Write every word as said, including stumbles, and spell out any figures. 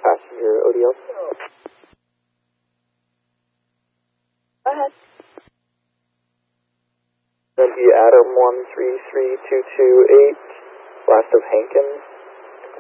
passenger O D L. Go ahead. That'd be Adam one three three two two eight, last of Hankins.